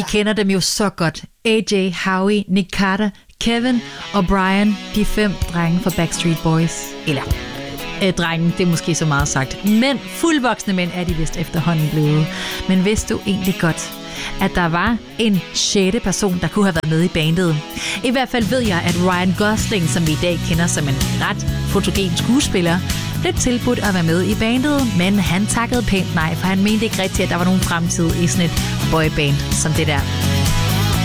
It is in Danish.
Vi kender dem jo så godt. AJ, Howie, Nick Carter, Kevin og Brian, de 5 drenge fra Backstreet Boys. Eller drenge, det er måske så meget sagt. Men fuldvoksne mænd er de vist efterhånden blevet. Men vidste du egentlig godt, at der var en 6. person, der kunne have været med i bandet? I hvert fald ved jeg, at Ryan Gosling, som vi i dag kender som en ret fotogen skuespiller, blev tilbudt at være med i bandet, men han takkede pænt nej, for han mente ikke rigtigt, at der var nogen fremtid i sådan et boyband som det der.